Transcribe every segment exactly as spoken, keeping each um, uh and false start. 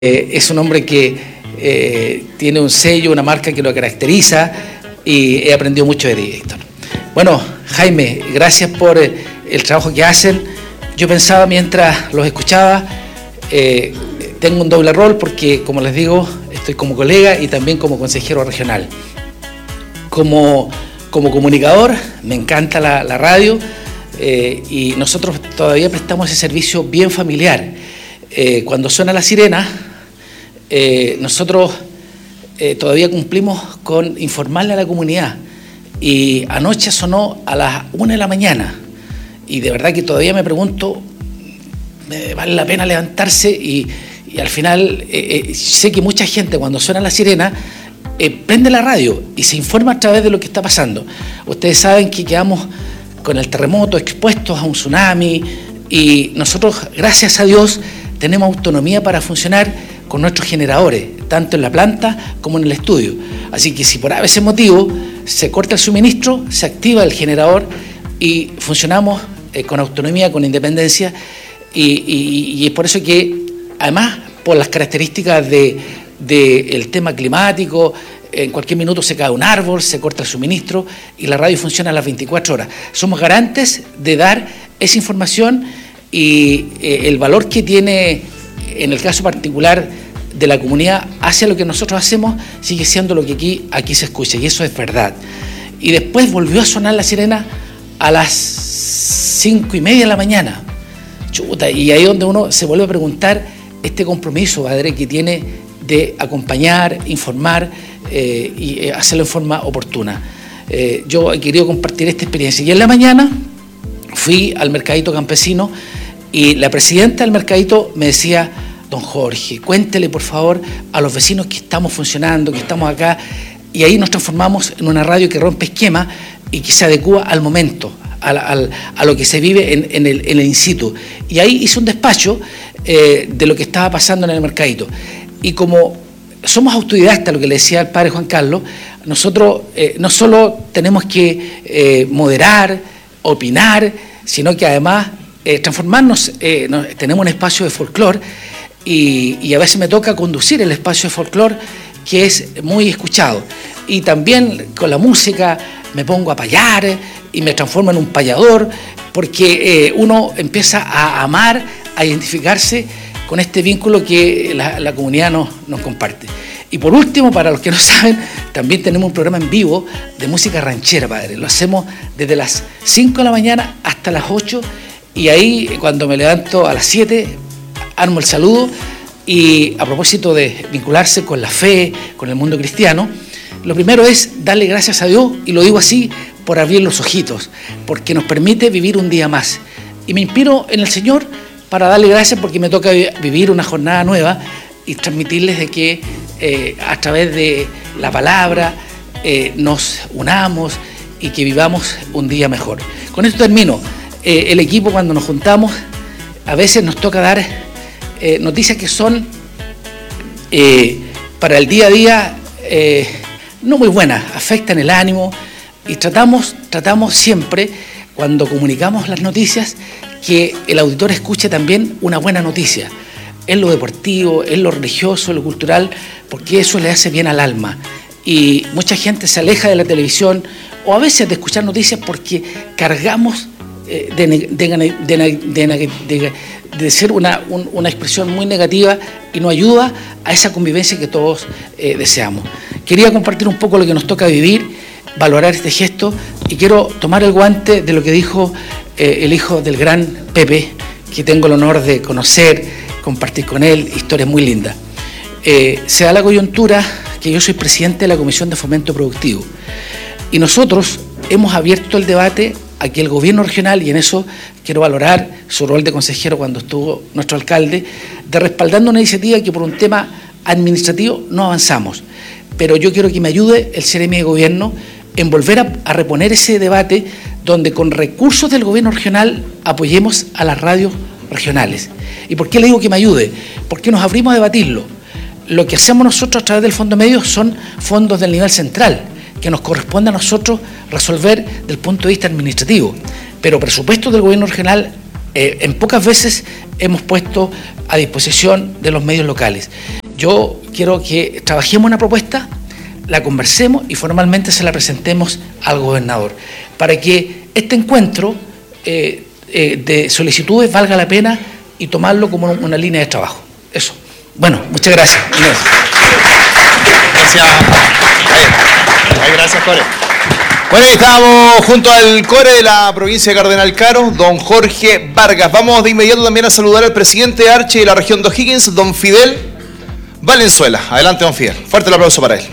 Eh, es un hombre que eh, tiene un sello, una marca que lo caracteriza y he aprendido mucho de ti, Héctor. Bueno, Jaime, gracias por eh, el trabajo que hacen. Yo pensaba mientras los escuchaba, eh, tengo un doble rol porque, como les digo, estoy como colega y también como consejero regional. Como, como comunicador, me encanta la, la radio eh, y nosotros todavía prestamos ese servicio bien familiar. Eh, cuando suena la sirena, eh, nosotros eh, todavía cumplimos con informarle a la comunidad. Y anoche sonó a las una de la mañana. Y de verdad que todavía me pregunto, ¿me vale la pena levantarse? Y, y al final eh, eh, sé que mucha gente cuando suena la sirena eh, prende la radio y se informa a través de lo que está pasando. Ustedes saben que quedamos con el terremoto expuestos a un tsunami y nosotros, gracias a Dios, tenemos autonomía para funcionar con nuestros generadores, tanto en la planta como en el estudio. Así que si por ese motivo se corta el suministro, se activa el generador y funcionamos eh, con autonomía, con independencia, y, y, y es por eso que, además, por las características del de tema climático, en cualquier minuto se cae un árbol, se corta el suministro y la radio funciona a las veinticuatro horas. Somos garantes de dar esa información y eh, el valor que tiene, en el caso particular de la comunidad, hacia lo que nosotros hacemos, sigue siendo lo que aquí, aquí se escucha, y eso es verdad. Y después volvió a sonar la sirena a las cinco y media de la mañana. Chuta, y ahí es donde uno se vuelve a preguntar este compromiso, padre, que tiene de acompañar, informar eh, y hacerlo en forma oportuna. Eh, yo he querido compartir esta experiencia. Y en la mañana fui al mercadito campesino y la presidenta del mercadito me decía: don Jorge, cuéntele por favor a los vecinos que estamos funcionando, que estamos acá. Y ahí nos transformamos en una radio que rompe esquemas y que se adecua al momento, a, a, a lo que se vive en, en, el, en el in situ. Y ahí hice un despacho eh, de lo que estaba pasando en el mercadito. Y como somos autodidactas, lo que le decía el padre Juan Carlos, nosotros eh, no solo tenemos que eh, moderar, opinar, sino que además eh, transformarnos, eh, nos, tenemos un espacio de folclore y, y a veces me toca conducir el espacio de folclore, que es muy escuchado. Y también con la música me pongo a payar y me transformo en un payador, porque eh, uno empieza a amar, a identificarse con este vínculo que la, la comunidad nos, nos comparte. Y por último, para los que no saben, también tenemos un programa en vivo de música ranchera, padre. Lo hacemos desde las cinco de la mañana hasta las ocho, y ahí cuando me levanto a las siete, armo el saludo. Y a propósito de vincularse con la fe, con el mundo cristiano, lo primero es darle gracias a Dios, y lo digo así por abrir los ojitos, porque nos permite vivir un día más. Y me inspiro en el Señor para darle gracias porque me toca vivir una jornada nueva y transmitirles de que eh, a través de la palabra eh, nos unamos y que vivamos un día mejor. Con esto termino. Eh, el equipo, cuando nos juntamos, a veces nos toca dar eh, noticias que son eh, para el día a día eh, no muy buenas, afectan el ánimo, y tratamos, tratamos siempre, cuando comunicamos las noticias, que el auditor escuche también una buena noticia, en lo deportivo, en lo religioso, en lo cultural, porque eso le hace bien al alma. Y mucha gente se aleja de la televisión o a veces de escuchar noticias porque cargamos eh, de, de, de, de, de, de ser una, un, una expresión muy negativa y no ayuda a esa convivencia que todos eh, deseamos. Quería compartir un poco lo que nos toca vivir, valorar este gesto, y quiero tomar el guante de lo que dijo eh, el hijo del gran Pepe, que tengo el honor de conocer, compartir con él historias muy lindas. Eh, se da la coyuntura que yo soy presidente de la Comisión de Fomento Productivo y nosotros hemos abierto el debate aquí el gobierno regional, y en eso quiero valorar su rol de consejero cuando estuvo nuestro alcalde, de respaldando una iniciativa que por un tema administrativo no avanzamos. Pero yo quiero que me ayude el Seremi de Gobierno en volver a, a reponer ese debate donde con recursos del gobierno regional apoyemos a las radios regionales. ¿Y por qué le digo que me ayude? Porque nos abrimos a debatirlo. Lo que hacemos nosotros a través del Fondo Medio son fondos del nivel central, que nos corresponde a nosotros resolver del punto de vista administrativo. Pero presupuestos del gobierno regional eh, en pocas veces hemos puesto a disposición de los medios locales. Yo quiero que trabajemos una propuesta, la conversemos y formalmente se la presentemos al gobernador, para que este encuentro eh, eh, de solicitudes valga la pena y tomarlo como una línea de trabajo. Eso. Bueno, muchas gracias. Gracias. Ay, gracias, Core. Bueno, ahí estábamos junto al Core de la provincia de Cardenal Caro, don Jorge Vargas. Vamos de inmediato también a saludar al presidente de Archi de la región de O'Higgins, don Fidel Valenzuela. Adelante, don Fidel. Fuerte el aplauso para él.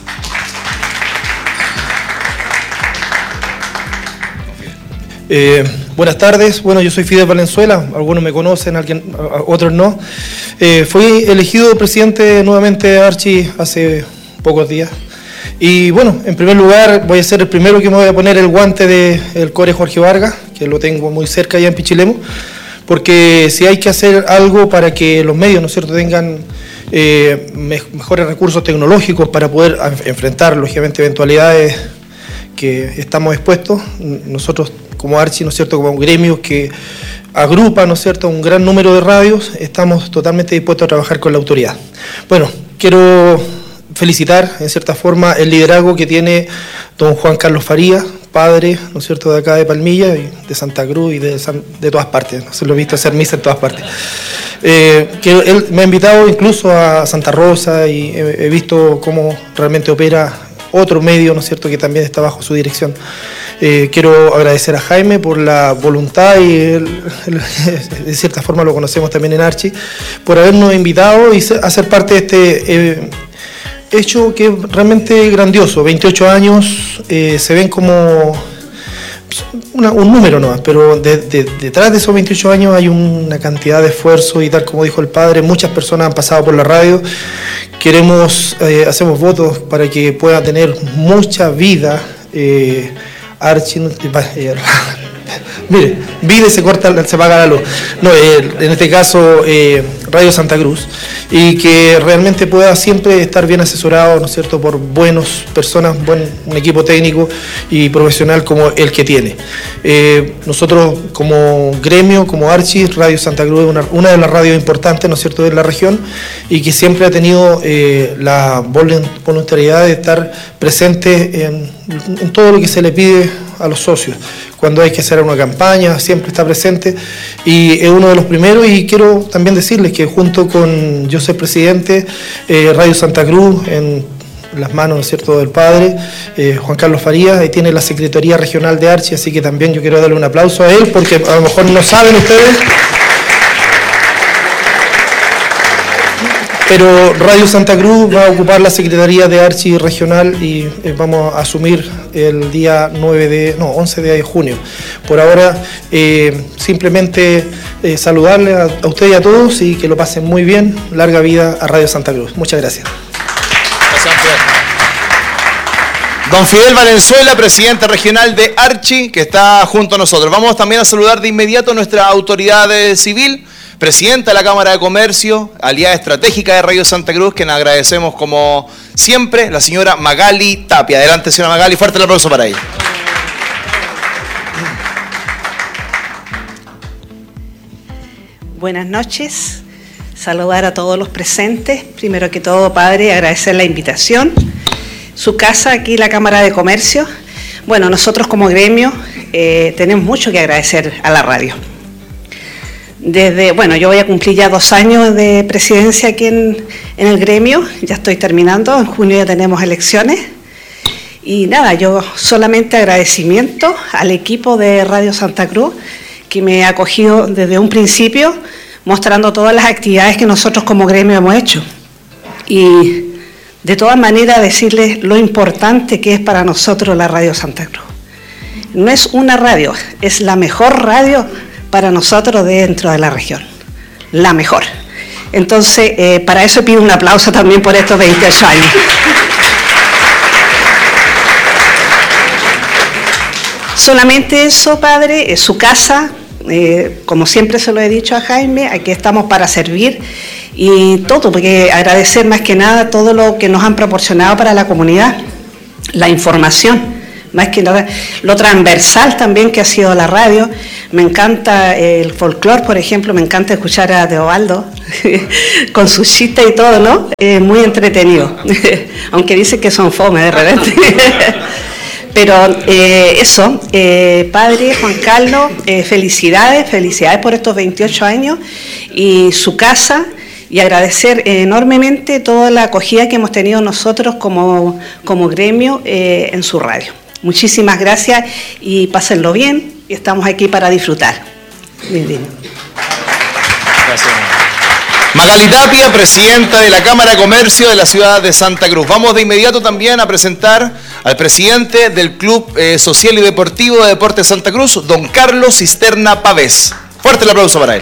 Eh, buenas tardes, bueno, yo soy Fidel Valenzuela, algunos me conocen, alguien, otros no. Eh, fui elegido presidente nuevamente de Archi hace pocos días. Y bueno, en primer lugar voy a ser el primero que me voy a poner el guante del Core Jorge Vargas, que lo tengo muy cerca allá en Pichilemu, porque si hay que hacer algo para que los medios, ¿no es cierto?, tengan eh, mejores recursos tecnológicos para poder enfrentar, lógicamente, eventualidades que estamos expuestos, nosotros como Archi, ¿no es cierto?, como un gremio que agrupa, ¿no es cierto?, un gran número de radios, estamos totalmente dispuestos a trabajar con la autoridad. Bueno, quiero felicitar, en cierta forma, el liderazgo que tiene don Juan Carlos Farías, padre, ¿no es cierto?, de acá de Palmilla, y de Santa Cruz y de, San, de todas partes, ¿no? Se lo he visto hacer misa en todas partes. Eh, que él me ha invitado incluso a Santa Rosa y he, he visto cómo realmente opera otro medio, ¿no es cierto?, que también está bajo su dirección. Eh, quiero agradecer a Jaime por la voluntad y el, el, de cierta forma lo conocemos también en Archi, por habernos invitado y a ser parte de este eh, hecho que es realmente grandioso. veintiocho años eh, se ven como una, un número nomás, pero de, de, detrás de esos veintiocho años hay una cantidad de esfuerzo y tal como dijo el padre, muchas personas han pasado por la radio. Queremos, eh, hacemos votos para que pueda tener mucha vida eh, Archi, eh, mire, vida y se corta, se paga la luz. No, eh, en este caso eh, Radio Santa Cruz, y que realmente pueda siempre estar bien asesorado, ¿no es cierto?, por buenas personas, buen, un equipo técnico y profesional como el que tiene. Eh, nosotros como gremio, como Archi, Radio Santa Cruz es una, una de las radios importantes, ¿no es cierto?, de la región, y que siempre ha tenido eh, la voluntariedad de estar presente en, en todo lo que se le pide a los socios. Cuando hay que hacer una campaña, siempre está presente y es uno de los primeros. Y quiero también decirles que junto con yo soy presidente, eh, Radio Santa Cruz, en las manos, ¿no es cierto?, del padre, eh, Juan Carlos Farías, ahí tiene la Secretaría Regional de Archi, así que también yo quiero darle un aplauso a él, porque a lo mejor no saben ustedes, pero Radio Santa Cruz va a ocupar la Secretaría de Archi Regional y eh, vamos a asumir el día nueve de, no, once de junio. Por ahora, eh, simplemente eh, saludarle a, a usted y a todos y que lo pasen muy bien. Larga vida a Radio Santa Cruz. Muchas gracias. Gracias, Fidel. Don Fidel Valenzuela, presidente regional de Archi, que está junto a nosotros. Vamos también a saludar de inmediato a nuestra autoridad civil, presidenta de la Cámara de Comercio, aliada estratégica de Radio Santa Cruz, que nos agradecemos como siempre, la señora Magali Tapia. Adelante, señora Magali, fuerte el aplauso para ella. Buenas noches, saludar a todos los presentes. Primero que todo, padre, agradecer la invitación. Su casa, aquí la Cámara de Comercio. Bueno, nosotros como gremio eh, tenemos mucho que agradecer a la radio. Desde, bueno, yo voy a cumplir ya dos años de presidencia aquí en, en el gremio, ya estoy terminando, en junio ya tenemos elecciones. Y nada, yo solamente agradecimiento al equipo de Radio Santa Cruz, que me ha acogido desde un principio, mostrando todas las actividades que nosotros como gremio hemos hecho. Y de todas maneras decirles lo importante que es para nosotros la Radio Santa Cruz. No es una radio, es la mejor radio para nosotros dentro de la región, la mejor. Entonces, eh, para eso pido un aplauso también por estos veintiocho años. Solamente eso, padre, es su casa, eh, como siempre se lo he dicho a Jaime, aquí estamos para servir y todo, porque agradecer más que nada todo lo que nos han proporcionado para la comunidad, la información. más que nada lo transversal también que ha sido la radio. Me encanta el folclore, por ejemplo, me encanta escuchar a Teobaldo con sus chistes y todo, ¿no? Eh, muy entretenido, aunque dice que son fome de repente. Pero eh, eso, eh, padre Juan Carlos, eh, felicidades, felicidades por estos veintiocho años y su casa, y agradecer enormemente toda la acogida que hemos tenido nosotros como, como gremio eh, en su radio. Muchísimas gracias y pásenlo bien, y estamos aquí para disfrutar. Bien, bien. Gracias. Magali Tapia, presidenta de la Cámara de Comercio de la ciudad de Santa Cruz. Vamos de inmediato también a presentar al presidente del Club eh, Social y Deportivo de Deportes Santa Cruz, don Carlos Cisterna Pavés. Fuerte el aplauso para él.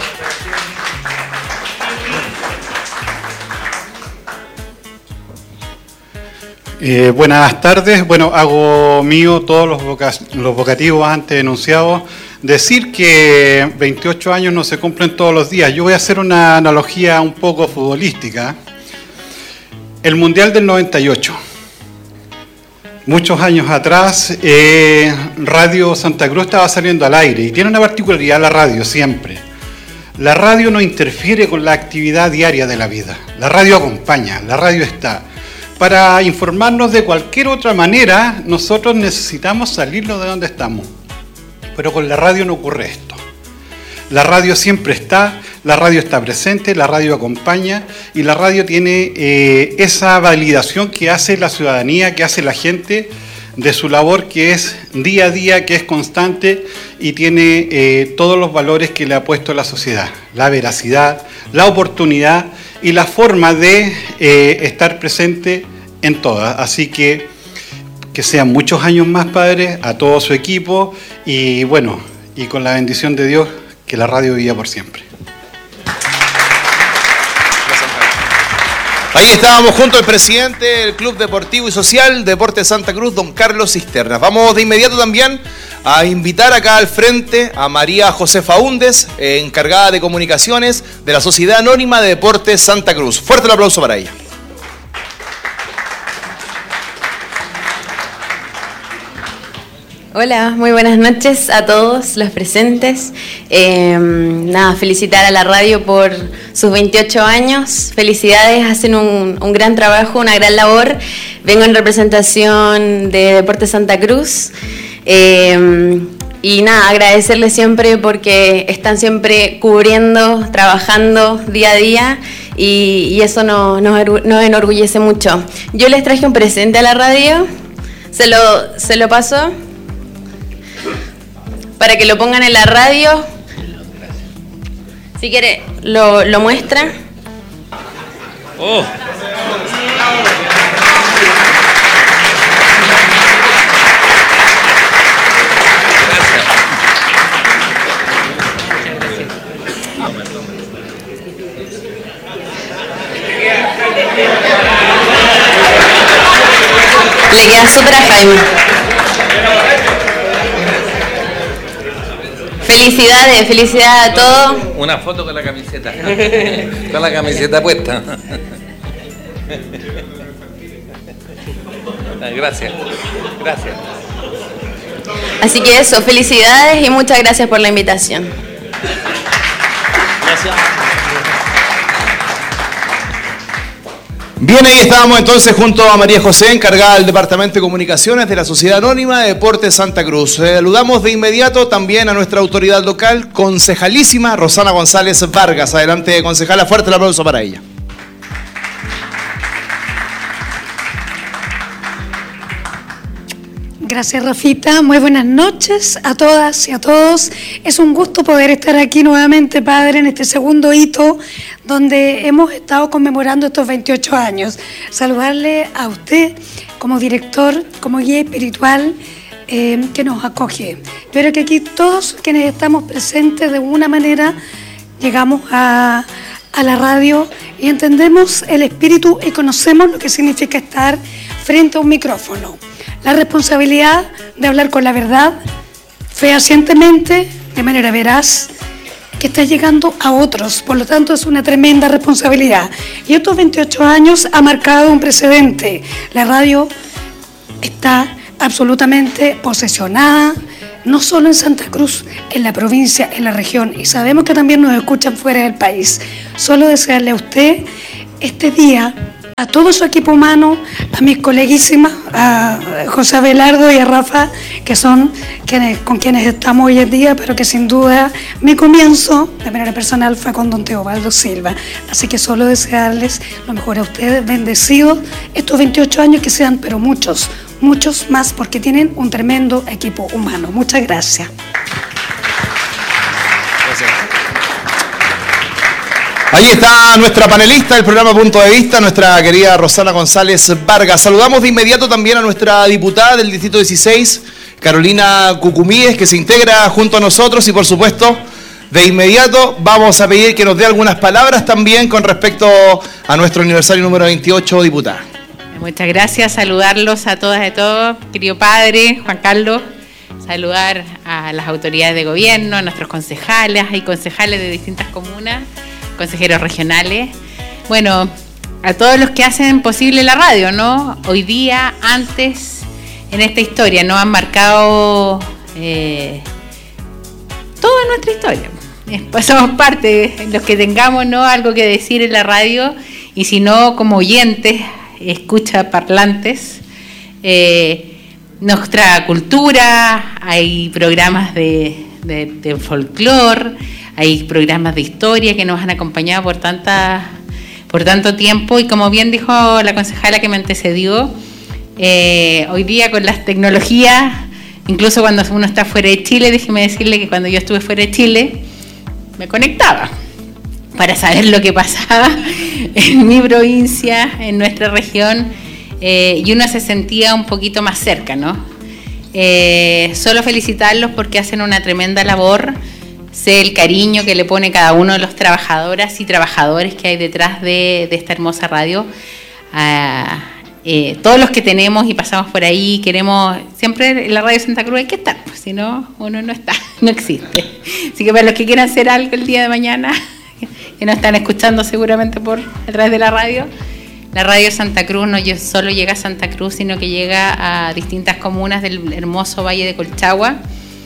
Eh, buenas tardes. Bueno, hago mío todos los, voca los vocativos antes enunciados. Decir que veintiocho años no se cumplen todos los días. Yo voy a hacer una analogía un poco futbolística. El Mundial del noventa y ocho. Muchos años atrás, eh, Radio Santa Cruz estaba saliendo al aire y tiene una particularidad la radio siempre. La radio no interfiere con la actividad diaria de la vida. La radio acompaña, la radio está. Para informarnos de cualquier otra manera, nosotros necesitamos salirnos de donde estamos. Pero con la radio no ocurre esto. La radio siempre está, la radio está presente, la radio acompaña y la radio tiene eh, esa validación que hace la ciudadanía, que hace la gente de su labor, que es día a día, que es constante y tiene eh, todos los valores que le ha puesto la sociedad. La veracidad, la oportunidad y la forma de eh, estar presente en todas. Así que que sean muchos años más, padre, a todo su equipo y bueno, y con la bendición de Dios, que la radio viva por siempre. Ahí estábamos junto al presidente del Club Deportivo y Social Deportes Santa Cruz, don Carlos Cisterna. Vamos de inmediato también a invitar acá al frente a María José Faúndez, eh, encargada de comunicaciones de la Sociedad Anónima de Deportes Santa Cruz. Fuerte el aplauso para ella. Hola, muy buenas noches a todos los presentes. Eh, nada, felicitar a la radio por sus veintiocho años. Felicidades, hacen un, un gran trabajo, una gran labor. Vengo en representación de Deportes Santa Cruz. Eh, y nada, agradecerles siempre porque están siempre cubriendo, trabajando día a día y, y eso nos, nos, nos enorgullece mucho. Yo les traje un presente a la radio, se lo, se lo paso para que lo pongan en la radio. Si quiere, lo, lo muestra. Oh. Le queda súper a Jaime. Felicidades, felicidades a todos. Una foto con la camiseta. Con la camiseta puesta. Gracias. Gracias. Así que eso, felicidades y muchas gracias por la invitación. Gracias. Bien, ahí estábamos entonces junto a María José, encargada del Departamento de Comunicaciones de la Sociedad Anónima de Deportes Santa Cruz. Saludamos de inmediato también a nuestra autoridad local, concejalísima Rosana González Vargas. Adelante, concejala, fuerte el aplauso para ella. Gracias, Rafita. Muy buenas noches a todas y a todos. Es un gusto poder estar aquí nuevamente, padre, en este segundo hito donde hemos estado conmemorando estos veintiocho años. Saludarle a usted como director, como guía espiritual eh, que nos acoge. Yo creo que aquí todos quienes estamos presentes de alguna manera llegamos a, a la radio y entendemos el espíritu y conocemos lo que significa estar frente a un micrófono. La responsabilidad de hablar con la verdad, fehacientemente, de manera veraz, que está llegando a otros. Por lo tanto, es una tremenda responsabilidad. Y estos veintiocho años ha marcado un precedente. La radio está absolutamente posesionada, no solo en Santa Cruz, en la provincia, en la región, y sabemos que también nos escuchan fuera del país. Solo desearle a usted este día, a todo su equipo humano, a mis coleguísimas, a José Abelardo y a Rafa, que son quienes, con quienes estamos hoy en día, pero que sin duda mi comienzo de manera personal fue con don Teobaldo Silva. Así que solo desearles lo mejor a ustedes, bendecidos estos veintiocho años, que sean, pero muchos, muchos más, porque tienen un tremendo equipo humano. Muchas gracias. Gracias. Ahí está nuestra panelista del programa Punto de Vista, nuestra querida Rosana González Vargas. Saludamos de inmediato también a nuestra diputada del Distrito dieciséis, Carolina Cucumíes, que se integra junto a nosotros, y por supuesto, de inmediato vamos a pedir que nos dé algunas palabras también con respecto a nuestro aniversario número veintiocho, diputada. Muchas gracias, saludarlos a todas y a todos, querido padre, Juan Carlos, saludar a las autoridades de gobierno, a nuestros concejales y concejales de distintas comunas, consejeros regionales, bueno, a todos los que hacen posible la radio, ¿no? Hoy día, antes, en esta historia, nos han marcado eh, toda nuestra historia. Pues somos parte, los que tengamos, ¿no?, algo que decir en la radio, y si no, como oyentes, escucha parlantes, eh, nuestra cultura, hay programas de, de, de folclore, hay programas de historia que nos han acompañado por tanta, por tanto tiempo, y como bien dijo la concejala que me antecedió, eh, hoy día con las tecnologías, incluso cuando uno está fuera de Chile, déjeme decirle que cuando yo estuve fuera de Chile, me conectaba para saber lo que pasaba en mi provincia, en nuestra región, eh, y uno se sentía un poquito más cerca, ¿no? Eh, solo felicitarlos porque hacen una tremenda labor. Sé el cariño que le pone cada uno de los trabajadoras y trabajadores que hay detrás de, de esta hermosa radio. Ah, eh, todos los que tenemos y pasamos por ahí, queremos, siempre en la radio Santa Cruz hay que estar, pues, si no, uno no está, no existe. Así que para los que quieran hacer algo el día de mañana, que nos están escuchando seguramente por a través de la radio, la radio Santa Cruz no solo llega a Santa Cruz, sino que llega a distintas comunas del hermoso Valle de Colchagua.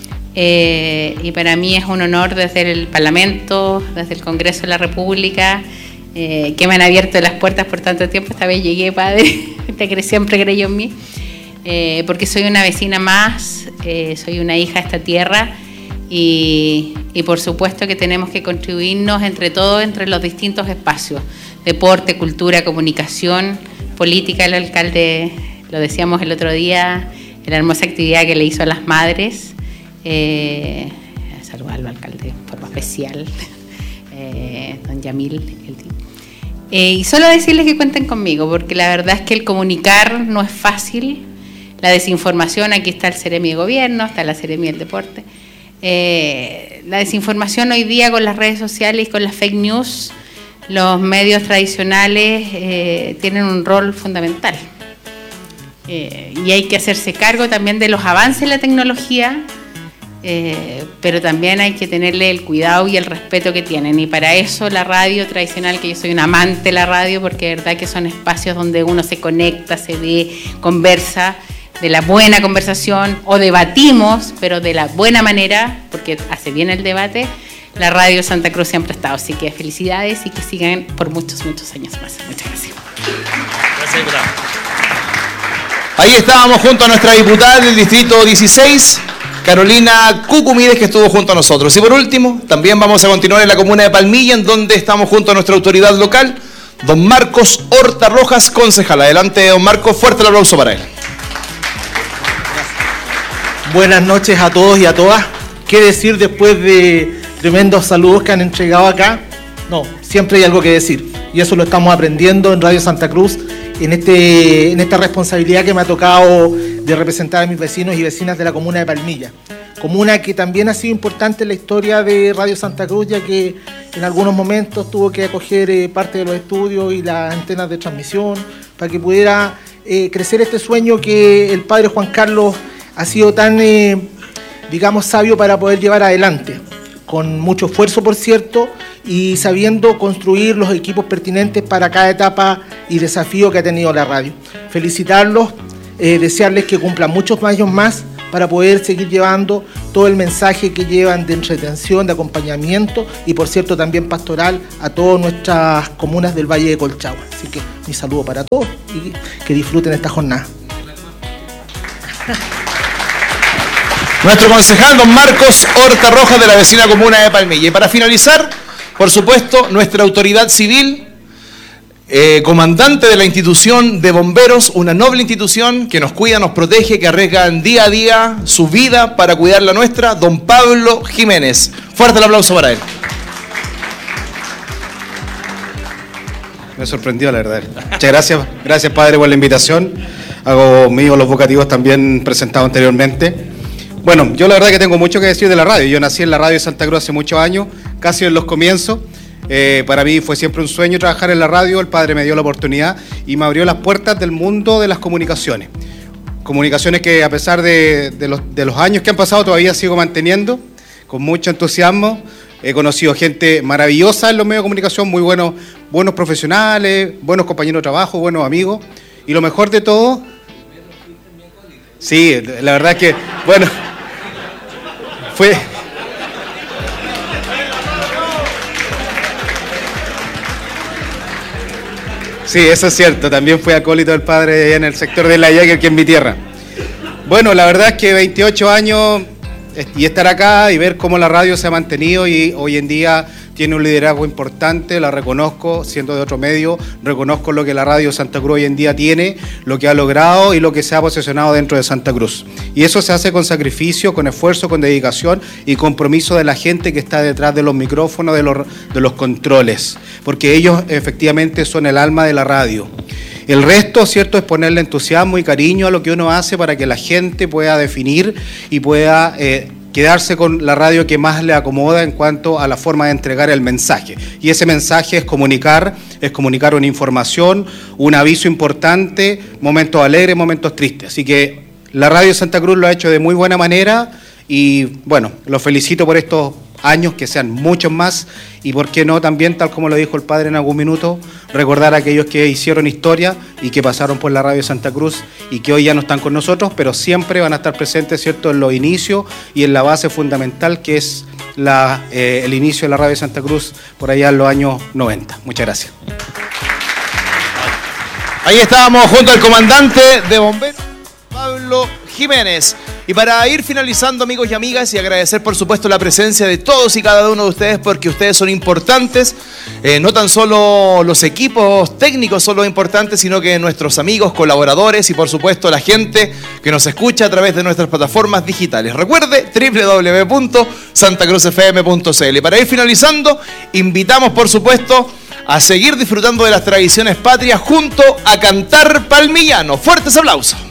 Eh, y para mí es un honor desde el Parlamento, desde el Congreso de la República, eh, que me han abierto las puertas por tanto tiempo. Esta vez llegué, padre, te siempre creyó en mí, eh, porque soy una vecina más, eh, soy una hija de esta tierra, y, y por supuesto que tenemos que contribuirnos entre todos, entre los distintos espacios, deporte, cultura, comunicación, política. El alcalde, lo decíamos el otro día, la hermosa actividad que le hizo a las madres. Eh, saludar al alcalde de forma especial, eh, don Yamil. El, eh, y solo decirles que cuenten conmigo, porque la verdad es que el comunicar no es fácil. La desinformación, aquí está el Ceremi de Gobierno, está la Ceremi del Deporte. Eh, la desinformación hoy día con las redes sociales y con las fake news, los medios tradicionales eh, tienen un rol fundamental. Eh, y hay que hacerse cargo también de los avances en la tecnología, Eh, pero también hay que tenerle el cuidado y el respeto que tienen, y para eso la radio tradicional, que yo soy un amante de la radio, porque de verdad que son espacios donde uno se conecta, se ve, conversa, de la buena conversación, o debatimos, pero de la buena manera, porque hace bien el debate. La radio Santa Cruz siempre ha estado, así que felicidades y que sigan por muchos, muchos años más. Muchas gracias. Gracias, diputada. Ahí estábamos junto a nuestra diputada del Distrito dieciséis, Carolina Cucumíes, que estuvo junto a nosotros. Y por último, también vamos a continuar en la comuna de Palmilla, en donde estamos junto a nuestra autoridad local, don Marcos Horta Rojas, concejal. Adelante, don Marcos, fuerte el aplauso para él. Buenas noches a todos y a todas. ¿Qué decir después de tremendos saludos que han entregado acá? No, siempre hay algo que decir, y eso lo estamos aprendiendo en Radio Santa Cruz, en, este, en esta responsabilidad que me ha tocado de representar a mis vecinos y vecinas de la comuna de Palmilla. Comuna que también ha sido importante en la historia de Radio Santa Cruz, ya que en algunos momentos tuvo que acoger eh, parte de los estudios y las antenas de transmisión para que pudiera eh, crecer este sueño que el padre Juan Carlos ha sido tan, eh, digamos, sabio para poder llevar adelante, con mucho esfuerzo, por cierto, y sabiendo construir los equipos pertinentes para cada etapa y desafío que ha tenido la radio. Felicitarlos eh, desearles que cumplan muchos años más para poder seguir llevando todo el mensaje que llevan de entretención, de acompañamiento y, por cierto, también pastoral a todas nuestras comunas del Valle de Colchagua. Así que mi saludo para todos y que disfruten esta jornada. Nuestro concejal, don Marcos Horta Rojas, de la vecina comuna de Palmilla. Y para finalizar, por supuesto, nuestra autoridad civil, Eh, comandante de la institución de bomberos, una noble institución que nos cuida, nos protege, que arriesgan día a día su vida para cuidar la nuestra, don Pablo Jiménez. Fuerte el aplauso para él. Me sorprendió, la verdad. Muchas gracias, gracias padre por la invitación. Hago mío los vocativos también presentados anteriormente. Bueno, yo la verdad que tengo mucho que decir de la radio. Yo nací en la radio de Santa Cruz hace muchos años, casi en los comienzos. Eh, para mí fue siempre un sueño trabajar en la radio, el padre me dio la oportunidad y me abrió las puertas del mundo de las comunicaciones. Comunicaciones que a pesar de, de, los, de los años que han pasado todavía sigo manteniendo con mucho entusiasmo. He conocido gente maravillosa en los medios de comunicación, muy buenos, buenos profesionales, buenos compañeros de trabajo, buenos amigos. Y lo mejor de todo, sí, la verdad es que, bueno, fue... Sí, eso es cierto, también fui acólito del padre en el sector de La Yaque, aquí en mi tierra. Bueno, la verdad es que veintiocho años y estar acá y ver cómo la radio se ha mantenido y hoy en día tiene un liderazgo importante, la reconozco, siendo de otro medio, reconozco lo que la radio Santa Cruz hoy en día tiene, lo que ha logrado y lo que se ha posicionado dentro de Santa Cruz. Y eso se hace con sacrificio, con esfuerzo, con dedicación y compromiso de la gente que está detrás de los micrófonos, de los, de los controles, porque ellos efectivamente son el alma de la radio. El resto, cierto, es ponerle entusiasmo y cariño a lo que uno hace para que la gente pueda definir y pueda eh, quedarse con la radio que más le acomoda en cuanto a la forma de entregar el mensaje. Y ese mensaje es comunicar, es comunicar una información, un aviso importante, momentos alegres, momentos tristes. Así que la radio Santa Cruz lo ha hecho de muy buena manera y, bueno, los felicito por estos años, que sean muchos más y, por qué no, también, tal como lo dijo el padre en algún minuto, recordar a aquellos que hicieron historia y que pasaron por la radio Santa Cruz y que hoy ya no están con nosotros, pero siempre van a estar presentes, ¿cierto?, en los inicios y en la base fundamental que es la, eh, el inicio de la radio Santa Cruz por allá en los años noventa. Muchas gracias. Ahí estábamos junto al comandante de bomberos, Pablo Jiménez. Y para ir finalizando, amigos y amigas, y agradecer por supuesto la presencia de todos y cada uno de ustedes, porque ustedes son importantes, eh, no tan solo los equipos técnicos son los importantes, sino que nuestros amigos, colaboradores y por supuesto la gente que nos escucha a través de nuestras plataformas digitales. Recuerde doble u doble u doble u punto santa cruz f m punto c l. Y para ir finalizando, invitamos por supuesto a seguir disfrutando de las tradiciones patrias junto a Cantar Palmillano. Fuertes aplausos.